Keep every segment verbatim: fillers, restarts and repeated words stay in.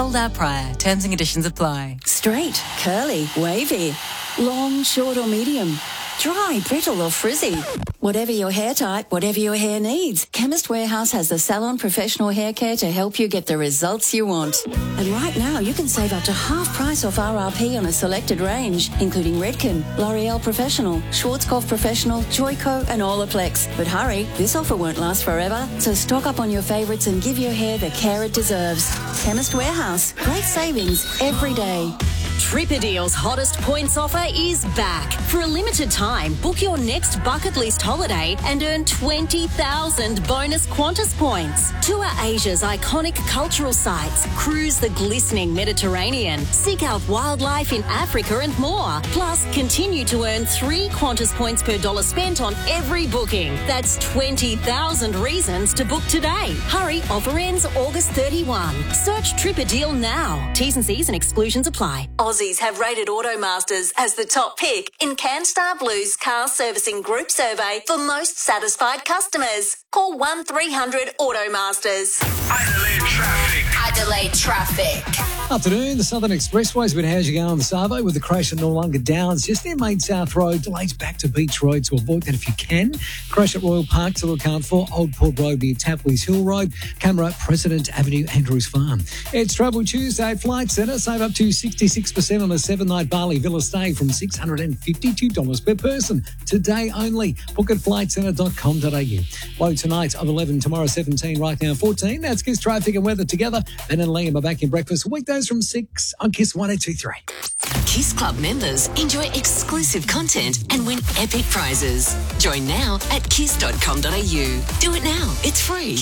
Sold out prior. Terms and conditions apply. Straight, curly, wavy, long, short or medium, dry, brittle or frizzy. Whatever your hair type, whatever your hair needs, Chemist Warehouse has the salon professional hair care to help you get the results you want. And right now you can save up to half price off R R P on a selected range, including Redken, L'Oreal Professional, Schwarzkopf Professional, Joico and Olaplex. But hurry, this offer won't last forever, so stock up on your favourites and give your hair the care it deserves. Chemist Warehouse. Great savings every day. Tripadeal's hottest points offer is back. For a limited time, book your next bucket list holiday and earn twenty thousand bonus Qantas points. Tour Asia's iconic cultural sites, cruise the glistening Mediterranean, seek out wildlife in Africa and more. Plus, continue to earn three Qantas points per dollar spent on every booking. That's twenty thousand reasons to book today. Hurry, offer ends August thirty-first. Search Tripadeal now. T's and C's and exclusions apply. Aussies have rated Automasters as the top pick in CanStar Blue's car servicing group survey for most satisfied customers. Call one three hundred Automasters. Adelaide traffic. Adelaide traffic. Afternoon, the Southern Expressways, but how's you going on the Savo with the crash at Noarlunga Downs, just near Main South Road, delays back to Beach Road, so avoid that if you can. Crash at Royal Park to look out for, Old Port Road near Tapley's Hill Road, Camera, President Avenue, Andrews Farm. It's Travel Tuesday, Flight Centre, save up to sixty-six percent on a seven-night Bali Villa stay from six hundred fifty-two dollars per person. Today only. Book at flight centre dot com dot a u. Low tonight of eleven, tomorrow seventeen, right now fourteen. That's Kiss Traffic and Weather together. Ben and Liam are back in breakfast weekdays from six on Kiss one oh two three. Kiss Club members enjoy exclusive content and win epic prizes. Join now at kiss dot com dot a u. Do it now. It's free.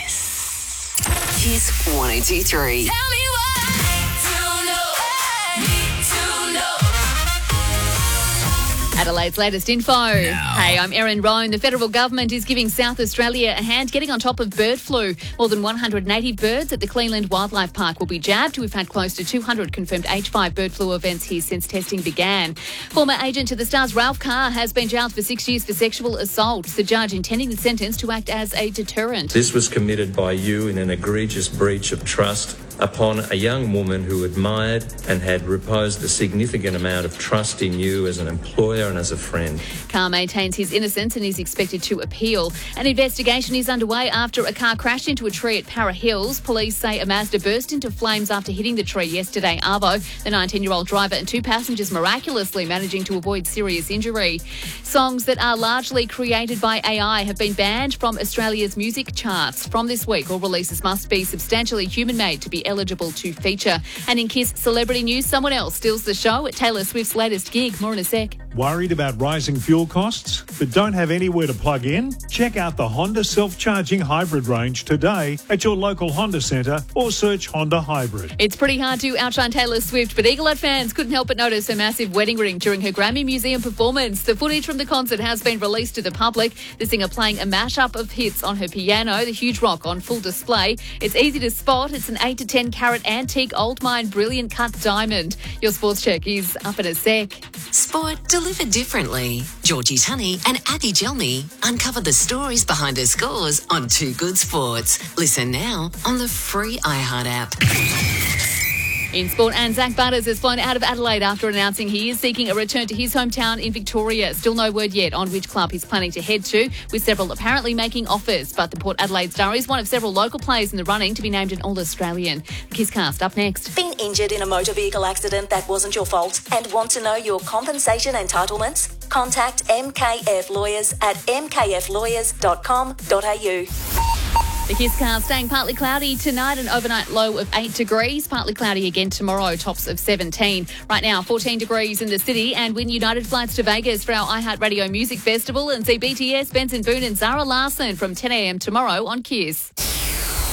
Kiss. Kiss one oh two three. Tell me why. To know. Need to know. Adelaide's latest info. No. Hey, I'm Erin Roan. The federal government is giving South Australia a hand getting on top of bird flu. More than one hundred eighty birds at the Cleveland Wildlife Park will be jabbed. We've had close to two hundred confirmed H five bird flu events here since testing began. Former agent to the Stars Ralph Carr has been jailed for six years for sexual assault. The judge intending the sentence to act as a deterrent. This was committed by you in an egregious breach of trust upon a young woman who admired and had reposed a significant amount of trust in you as an employer and as a friend. Carr maintains his innocence and is expected to appeal. An investigation is underway after a car crashed into a tree at Para Hills. Police say a Mazda burst into flames after hitting the tree yesterday. Arvo, the nineteen-year-old driver and two passengers miraculously managing to avoid serious injury. Songs that are largely created by A I have been banned from Australia's music charts. From this week, all releases must be substantially human-made to be eligible to feature. And in Kiss Celebrity News, someone else steals the show at Taylor Swift's latest gig. More in a sec. Worried about rising fuel costs but don't have anywhere to plug in? Check out the Honda self-charging hybrid range today at your local Honda centre or search Honda Hybrid. It's pretty hard to outshine Taylor Swift, but Eagle Eye fans couldn't help but notice her massive wedding ring during her Grammy Museum performance. The footage from the concert has been released to the public. The singer playing a mashup of hits on her piano, the huge rock on full display. It's easy to spot. It's an eight to ten carat antique old mine brilliant cut diamond. Your sports check is up in a sec. Sport delivered differently. Georgie Tunney and Abby Gelmy uncover the stories behind her scores on Too Good Sports. Listen now on the free iHeart app. In sport, and Zach Butters has flown out of Adelaide after announcing he is seeking a return to his hometown in Victoria. Still no word yet on which club he's planning to head to, with several apparently making offers. But the Port Adelaide Star is one of several local players in the running to be named an All-Australian. The Kisscast up next. Been injured in a motor vehicle accident that wasn't your fault and want to know your compensation entitlements? Contact M K F Lawyers at m k f lawyers dot com dot a u. The Kisscast staying partly cloudy tonight, an overnight low of eight degrees. Partly cloudy again tomorrow, tops of seventeen. Right now, fourteen degrees in the city, and win United flights to Vegas for our iHeartRadio Music Festival and see B T S, Benson Boone and Zara Larsson from ten a m tomorrow on Kiss.